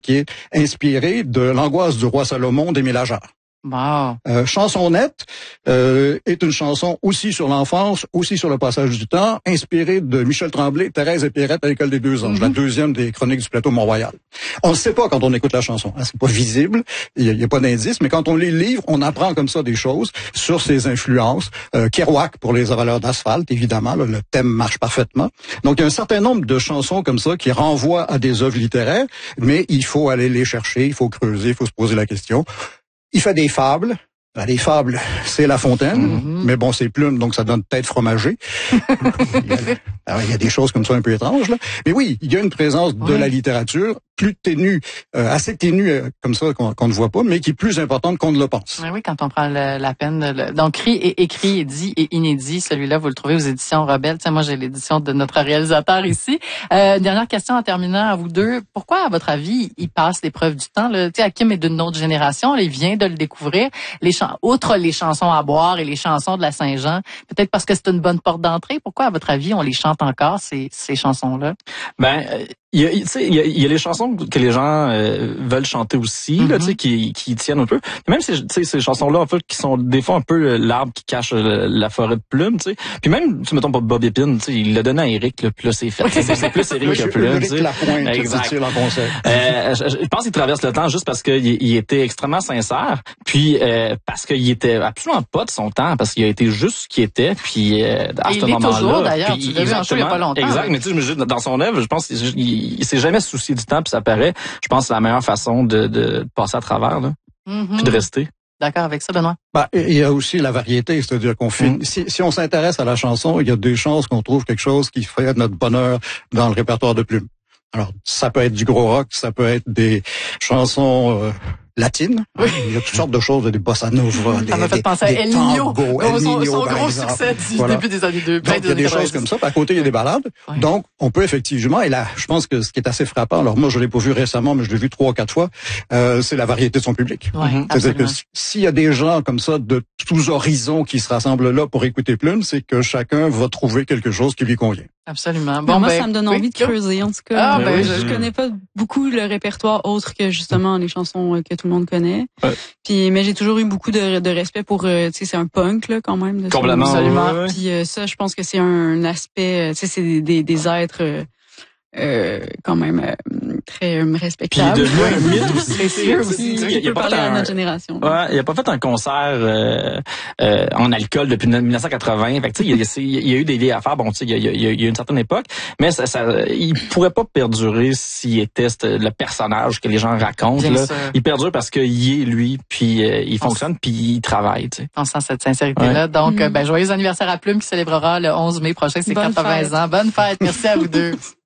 qui est inspirée de l'angoisse du roi Salomon d'Émile Ajar. Wow. Chansonnette est une chanson aussi sur l'enfance, aussi sur le passage du temps, inspirée de Michel Tremblay, Thérèse et Pierrette à l'École des Deux Anges, la deuxième des chroniques du plateau Mont-Royal. On ne sait pas quand on écoute la chanson, hein, c'est pas visible, il y a pas d'indice, mais quand on lit le livre, on apprend comme ça des choses sur ses influences. Kerouac pour les avaleurs d'asphalte, évidemment, là, le thème marche parfaitement. Donc il y a un certain nombre de chansons comme ça qui renvoient à des œuvres littéraires, mais il faut aller les chercher, il faut creuser, il faut se poser la question. Il fait des fables. Les fables, c'est La Fontaine, mais bon, c'est Plume, donc ça donne tête fromagée. Il y a des choses comme ça un peu étranges, là. Mais oui, il y a une présence de la littérature plus ténue, assez ténue comme ça qu'on ne voit pas, mais qui est plus importante qu'on ne le pense. Oui, quand on prend la peine. Donc, écrit et dit et inédit, celui-là, vous le trouvez aux éditions Rebelle. Tiens, moi, j'ai l'édition de notre réalisateur ici. Dernière question en terminant à vous deux. Pourquoi, à votre avis, il passe l'épreuve du temps? Tu sais, Hakim est d'une autre génération, là, il vient de le découvrir. Outre les chansons à boire et les chansons de la Saint-Jean, peut-être parce que c'est une bonne porte d'entrée. Pourquoi, à votre avis, on les chante encore, ces chansons-là? Il y a les chansons que les gens veulent chanter aussi, là, tu sais, qui tiennent un peu. Même ces chansons-là, en fait, qui sont des fois un peu l'arbre qui cache la forêt de Plume, tu sais. Puis même, tu mettons pas Bob Épine, tu sais, il l'a donné à Eric, là, puis là c'est fait. C'est plus Eric que Plume, tu sais. Exact. Je pense qu'il traverse le temps juste parce qu'il était extrêmement sincère, puis parce qu'il était absolument pas de son temps, parce qu'il a été juste ce qu'il était, puis à ce moment-là. Toujours, d'ailleurs, tu l'as vu en show il y a pas longtemps. Exact, mais tu sais, dans son œuvre, je pense il s'est jamais soucié du temps, puis ça paraît. Je pense que c'est la meilleure façon de passer à travers, là, puis de rester. D'accord avec ça, Benoît? Il y a aussi la variété, c'est-à-dire qu'on fait, si on s'intéresse à la chanson, il y a des chances qu'on trouve quelque chose qui ferait notre bonheur dans le répertoire de Plume. Alors, ça peut être du gros rock, ça peut être des chansons latines. Oui. Il y a toutes sortes de choses, des bossa nova, ça m'a fait penser à El Niño, son gros succès du début des années 2000. Donc, il y a des choses comme ça. Puis à côté, il y a des ballades. Oui. Donc, on peut effectivement, et là, je pense que ce qui est assez frappant, alors moi, je l'ai pas vu récemment, mais je l'ai vu 3 ou 4 fois, c'est la variété de son public. Oui, c'est-à-dire que s'il y a des gens comme ça de tous horizons qui se rassemblent là pour écouter Plume, c'est que chacun va trouver quelque chose qui lui convient. Absolument. Bon, moi, ça me donne envie de creuser, en tout cas. Je connais pas beaucoup le répertoire autre que justement les chansons que tout le monde connaît. Ouais. Puis, mais j'ai toujours eu beaucoup de respect pour, tu sais, c'est un punk, là, quand même. Complètement. Absolument. Ouais. Puis ça, je pense que c'est un aspect, tu sais, c'est des êtres, quand même très respectable. Puis devenu un mythe aussi. Il peut parler à notre génération. Ouais, il a pas fait un concert en alcool depuis 1980. Fait que tu sais, il y a eu des vieilles affaires. Bon, tu sais, il y a une certaine époque, mais il pourrait pas perdurer s'il était le personnage que les gens racontent. Là. Il perdure parce qu'il est lui, puis il fonctionne, puis il travaille. Tu sais. On sent cette sincérité-là. Donc, joyeux anniversaire à Plume qui célébrera le 11 mai prochain ses 80 ans. Bonne fête. Merci à vous deux.